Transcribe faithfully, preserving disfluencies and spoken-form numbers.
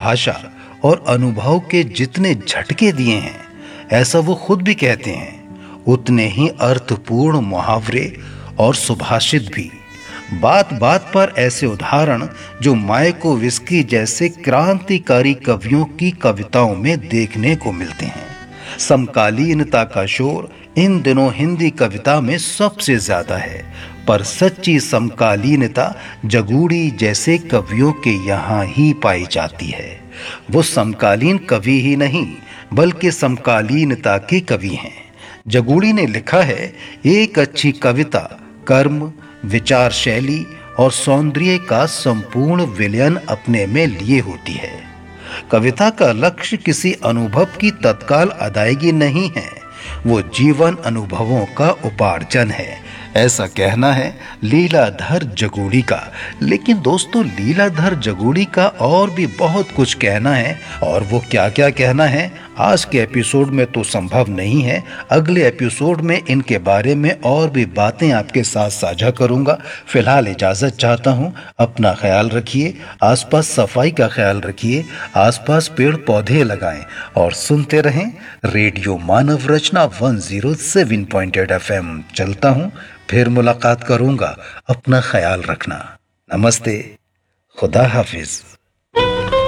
भाषा और अनुभव के जितने झटके दिए हैं, ऐसा वो खुद भी कहते हैं, उतने ही अर्थपूर्ण मुहावरे और सुभाषित भी। बात बात पर ऐसे उदाहरण जो मायाकोव्स्की जैसे क्रांतिकारी कवियों की कविताओं में देखने को मिलते हैं। समकालीनता का शोर इन दिनों हिंदी कविता में सबसे ज्यादा है, पर सच्ची समकालीनता जगूड़ी जैसे कवियों के यहाँ ही पाई जाती है। वो समकालीन कवि ही नहीं बल्कि समकालीनता के कवि हैं। जगूड़ी ने लिखा है, एक अच्छी कविता कर्म, विचार शैली और सौंदर्य का संपूर्ण विलयन अपने में लिए होती है। कविता का लक्ष्य किसी अनुभव की तत्काल अदायगी नहीं है, वो जीवन अनुभवों का उपार्जन है। ऐसा कहना है लीलाधर जगूड़ी का। लेकिन दोस्तों, लीलाधर जगूड़ी का और भी बहुत कुछ कहना है, और वो क्या क्या कहना है आज के एपिसोड में तो संभव नहीं है। अगले एपिसोड में इनके बारे में और भी बातें आपके साथ साझा करूंगा। फिलहाल इजाजत चाहता हूं। अपना ख्याल रखिए, आसपास सफाई का ख्याल रखिए, आसपास पेड़ पौधे लगाएं और सुनते रहें रेडियो मानव रचना one zero seven point eight F M. चलता हूं, फिर मुलाकात करूंगा। अपना ख्याल रखना। नमस्ते, खुदा हाफिज।